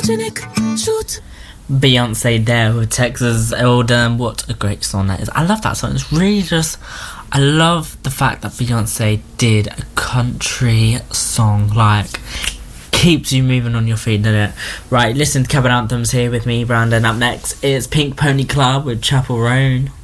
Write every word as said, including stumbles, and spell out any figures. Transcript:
Beyonce there with Texas Hold'em. What a great song that is. I love that song. It's really just, I love the fact that Beyonce did a country song. Like, keeps you moving on your feet, doesn't it? Right, listen to Cabin Anthems here with me, Brandon. Up next is Pink Pony Club with Chapel Roan.